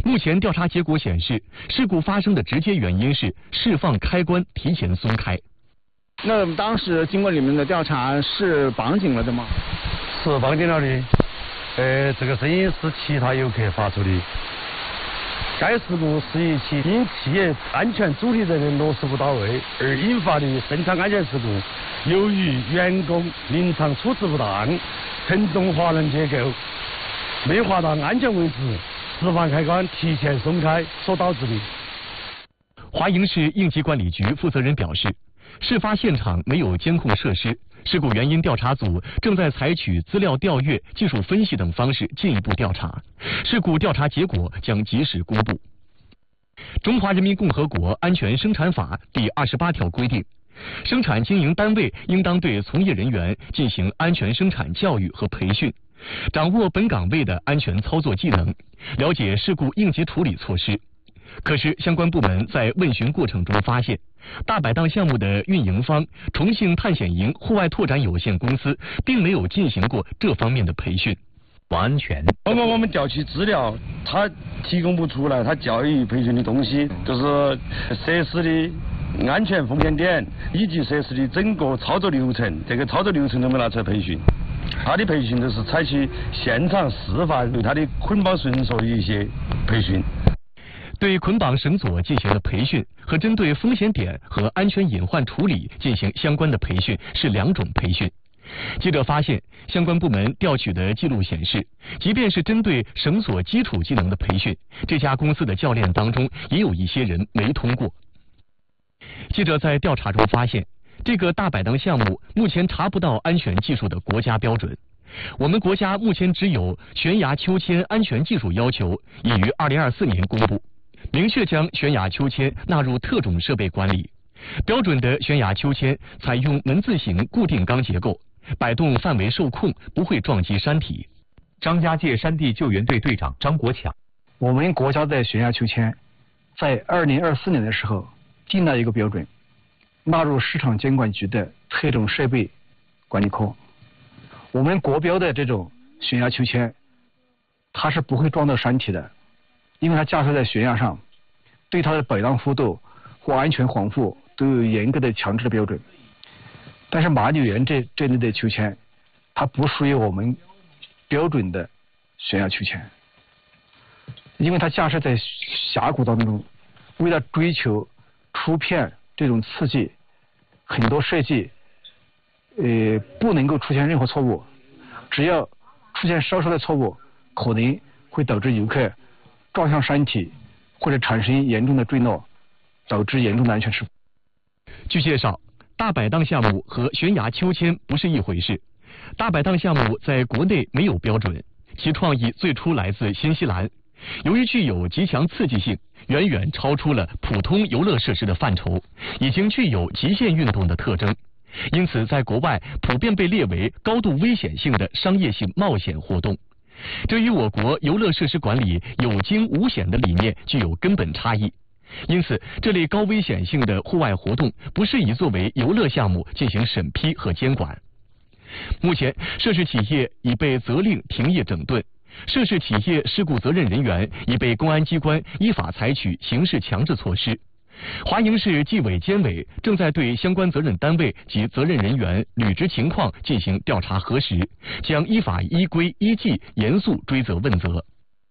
目前调查结果显示，事故发生的直接原因是释放开关提前松开。 那当时经过你们的调查，是绑紧了的吗？ 是绑紧了的。这个声音是其他游客发出的。该事故是一起因企业安全主体责任落实不到位而引发的生产安全事故，由于员工临场处置不当，承重滑轮结构没滑到安全位置，释放开关提前松开所导致的。 华营市应急管理局负责人表示，事发现场没有监控设施，事故原因调查组正在采取资料调阅、技术分析等方式进一步调查，事故调查结果将及时公布。中华人民共和国安全生产法第28条规定，生产经营单位应当对从业人员进行安全生产教育和培训，掌握本岗位的安全操作技能，了解事故应急处理措施。可是相关部门在问询过程中发现，大摆档项目的运营方重庆探险营户外拓展有限公司并没有进行过这方面的培训。 安全，我们调取资料，他提供不出来他教育培训的东西，就是设施的安全风险点以及设施的整个操作流程，这个操作流程都没拿出来培训。他的培训都是采取现场示范，对他的捆绑绳索的一些培训。 对捆绑绳索进行了培训和针对风险点和安全隐患处理进行相关的培训是两种培训。记者发现，相关部门调取的记录显示，即便是针对绳索基础技能的培训，这家公司的教练当中也有一些人没通过。记者在调查中发现，这个大摆档项目目前查不到安全技术的国家标准。我们国家目前只有悬崖秋千安全技术要求，已于2024年公布，明确将悬崖秋千纳入特种设备管理。标准的悬崖秋千采用门字形固定钢结构，摆动范围受控，不会撞击山体。 张家界山地救援队队长张国强， 我们国家的悬崖秋千在2024年的时候定了一个标准，纳入市场监管局的特种设备管理科。我们国标的这种悬崖秋千，它是不会撞到山体的，因为它架设在悬崖上，对它的摆荡幅度或安全防护都有严格的强制的标准。但是马柳园这类的秋千，它不属于我们标准的悬崖秋千，因为它架设在峡谷当中，为了追求出片这种刺激，很多设计不能够出现任何错误，只要出现稍稍的错误，可能会导致游客撞向山体或者产生严重的坠落，导致严重的安全事故。 据介绍，大摆档项目和悬崖秋千不是一回事。大摆档项目在国内没有标准，其创意最初来自新西兰。由于具有极强刺激性，远远超出了普通游乐设施的范畴，已经具有极限运动的特征，因此在国外普遍被列为高度危险性的商业性冒险活动。这与我国游乐设施管理有惊无险的理念具有根本差异。因此，这类高危险性的户外活动不适宜作为游乐项目进行审批和监管。目前，涉事企业已被责令停业整顿，涉事企业事故责任人员已被公安机关依法采取刑事强制措施。华营市纪委监委正在对相关责任单位及责任人员履职情况进行调查核实，将依法依规依纪严肃追责问责。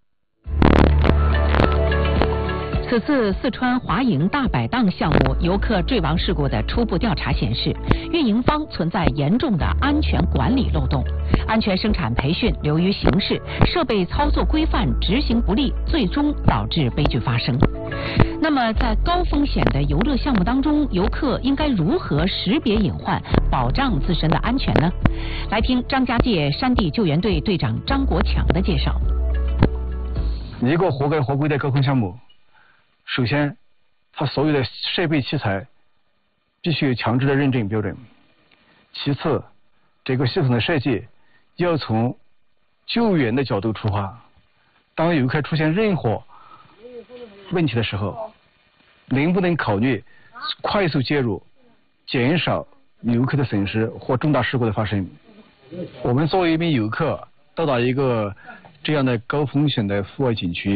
此次四川华营大摆档项目游客坠亡事故的初步调查显示，运营方存在严重的安全管理漏洞，安全生产培训流于形式，设备操作规范执行不力，最终导致悲剧发生。那么，在高风险的游乐项目当中，游客应该如何识别隐患，保障自身的安全呢？来听张家界山地救援队队长张国强的介绍。 一个合格合规的高空项目，首先，它所有的设备器材必须有强制的认证标准。其次，这个系统的设计要从救援的角度出发。当游客出现任何问题的时候，能不能考虑快速介入，减少游客的损失或重大事故的发生？我们作为一名游客到达一个这样的高风险的户外景区，